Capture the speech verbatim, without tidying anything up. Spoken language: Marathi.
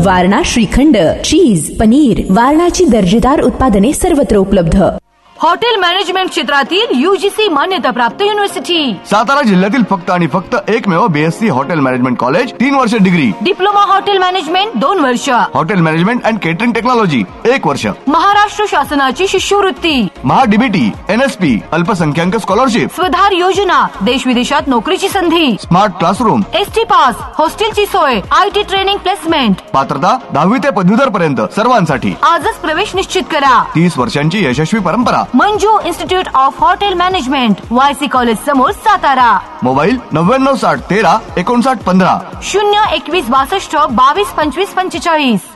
वारणा श्रीखंड, चीज, पनीर, वारणाची दर्जेदार उत्पादने सर्वत्र उपलब्ध. हॉटेल मॅनेजमेंट क्षेत्रातील यूजीसी मान्यता प्राप्त युनिव्हर्सिटी. सातारा जिल्ह्यातील फक्त आणि फक्त एकमेव बीएससी हॉटेल मॅनेजमेंट कॉलेज, तीन वर्ष डिग्री. डिप्लोमा हॉटेल मॅनेजमेंट दोन वर्ष. Hotel management and catering technology एक वर्ष. महाराष्ट्र शासनाची शिष्यवृत्ती, महाडीबीटी, एनएसपी, अल्पसंख्याक स्कॉलरशिप, स्वधार योजना, देश विदेशात नोकरीची संधी, स्मार्ट क्लासरूम, एसटी पास, हॉस्टेलची सोय, आयटी ट्रेनिंग प्लेसमेंट. पात्रता दहावी ते पदवीधर पर्यंत सर्वांसाठी. आजच प्रवेश निश्चित करा. तीस वर्षांची यशस्वी परंपरा. Manju institute of hotel management, YC college समोर, सातारा. मोबाईल नव्याण्णव साठ तेरा एकोणसाठ पंधरा. शून्य एकवीस बासष्ट बावीस पंचवीस पंचेचाळीस.